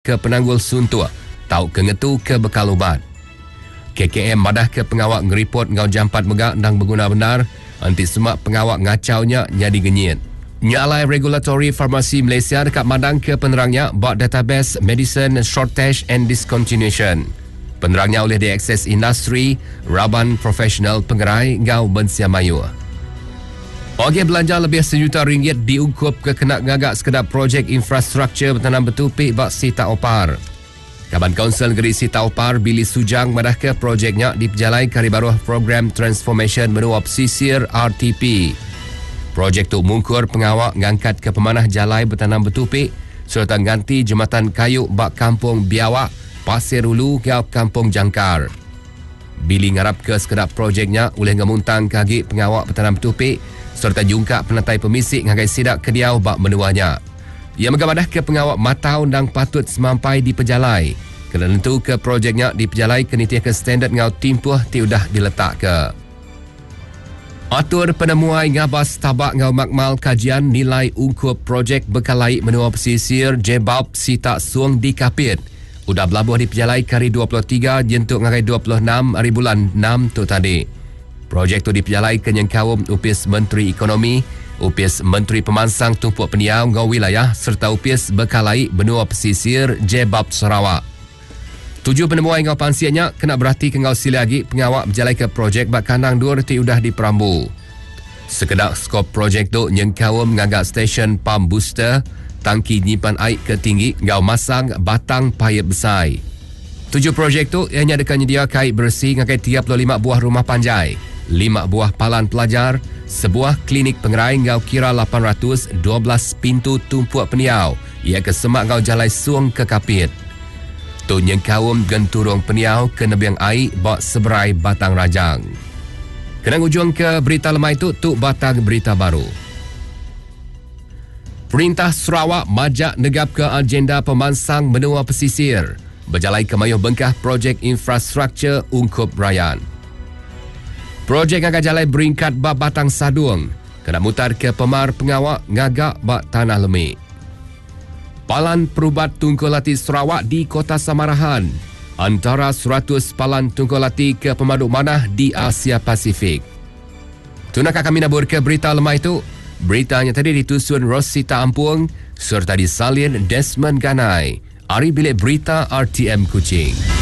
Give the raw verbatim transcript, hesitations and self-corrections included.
ke Penanggul Suntua, tau ke Ngetu ke Bekal Ubat. K K M madah ke pengawak ngeripot ngau jampat megak ndang berguna benar, anti semak pengawak ngacaunya jadi genyit. Nyalai Regulatory Pharmacy Malaysia dekat madang ke penerangnya buat database Medicine Shortage and Discontinuation. Penerangnya oleh diakses industri, raban profesional pengerai ngau Bensia Mayu. Bagi belanja lebih sejuta ringgit diungkup ke kena ngagak sekedar projek infrastruktur bertanam betupik bak Sita Opar. Kaban Kaunsil Negeri Sita Opar Billy Sujang madah ke projeknya diperjalai karibaruh program Transformation Menua Pesisir R T P. Projek tu mungkur pengawak ngangkat ke pemanah jalai bertanam betupik serta ganti jembatan kayu bak Kampung Biawak, Pasir Ulu ke Kampung Jangkar. Billy ngarap ke sekedar projeknya oleh ngemuntang kaki pengawak bertanam betupik serta jungkak penatai pemisik ngagai sidak kediau bak menuanya. Ia megamadah ke pengawak matau dan patut semampai di pejalai. Kena tentu ke projeknya di pejalai kenitiah ke standard ngau timpuh tiudah diletak ke. Atur penemuai ngabas tabak ngau makmal kajian nilai ungkup projek bekalai menua pesisir Jebab Sita Suang di Kapit. Udah belabuh di pejalai kari dua puluh tiga jentuk ngagai dua puluh enam hari bulan enam tu tadi. Projek tu diperjalai ke Nyengkawum Upis Menteri Ekonomi, Upis Menteri Pemansang Tumpuk Peniau ngau wilayah serta Upis Bekalai Benua Pesisir Jebab Sarawak. Tujuh penemuan ngau pansianya kena berhati ke ngau sili lagi pengawak berjalai ke projek bak kandang dur ti udah diperambu. Sekedar skop projek tu Nyengkawum ngagak stesen pump booster, tangki nyimpan air ke tinggi ngau masang batang payap besar. Tujuh projek tu ianya dekat nyedia kait bersih ngagai tiga puluh lima buah rumah panjai, lima buah palan pelajar, sebuah klinik pengerai ngau kira lapan ratus dua belas pintu tumpuak peniau ia ke semak ngau jalai suang ke Kapit. Tu Nyengkawum genturung peniau ke nebiang air bak seberai Batang Rajang. Kenang ujung ke berita lemah itu tu batang berita baru. Perintah Sarawak majak negap ke agenda pemansang menua pesisir. Berjalai ke mayuh bengkah projek infrastruktur ungkup rayan. Projek ngagak jalai beringkat bak Batang Saduang, kena mutar ke pemar pengawak ngagak bak Tanah Lemik. Palan Perubat Tungkulati Sarawak di Kota Samarahan, antara seratus palan tungkulati ke pemaduk manah di Asia Pasifik. Tunakah kami nabur ke berita lemah itu? Beritanya tadi ditusun Rosita Ampuang serta disalin Desmond Ganai. Ari Bilik Berita R T M Kuching.